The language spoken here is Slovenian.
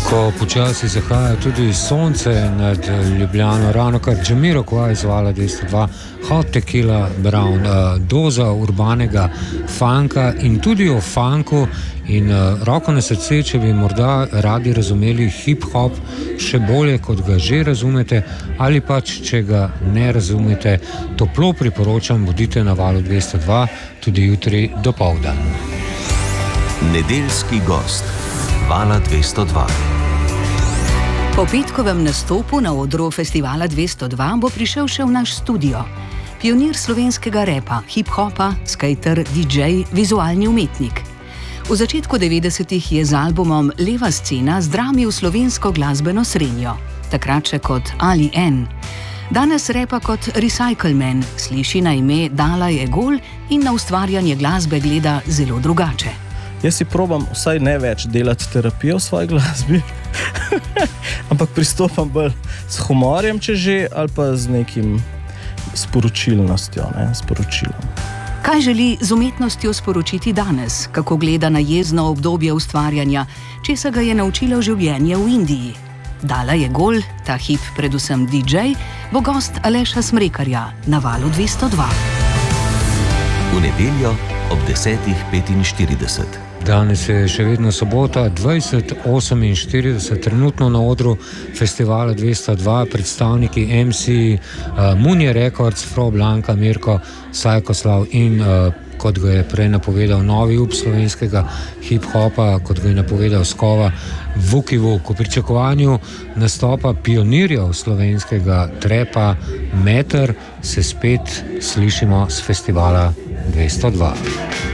Ko počasi zahaja tudi sonce nad Ljubljano, ravno kar Jamiroquai z Vala 202, Hot Tequila Brown, doza urbanega funka in tudi o funku in roko na srce, če bi morda radi razumeli hip-hop še bolje, kot ga že razumete, ali pač, če ga ne razumete, toplo priporočam, bodite na Valu 202 tudi jutri dopoldan. Nedeljski gost Vala 202. Po petkovem nastopu na odru Festivala 202 bo prišel še v naš studio. Pionir slovenskega repa, hip-hopa, skater, DJ, vizualni umetnik. V začetku 90-ih je z albumom Leva scena zdramil slovensko glasbeno srenjo, takrat še kot Ali N. Danes repa kot Recycle Man, sliši na ime Dalaj Egol in na ustvarjanje glasbe gleda zelo drugače. Jaz si probam vsaj ne več delati terapijo v svoji glasbi, ampak pristopam bolj s humorjem, če že, ali pa z nekim sporočilnostjo, sporočilom. Kaj želi z umetnostjo sporočiti danes? Kako gleda na jezno obdobje ustvarjanja? Česa ga je naučilo življenje v Indiji? Dalaj Egol, ta hip predvsem DJ, bo gost Aleša Smrekarja na Valu 202. V nedeljo ob 10:45. Danes je še vedno sobota, 20:48, trenutno na odru Festivala 202 predstavniki MC Munje Records, Fro Blanka, Mirko, Sajkoslav in kot ga je prej napovedal novi up slovenskega hip-hopa, kot ga je napovedal Skova, Vuki Vuk. V pričakovanju nastopa pionirjev slovenskega trepa Meter se spet slišimo s Festivala 202.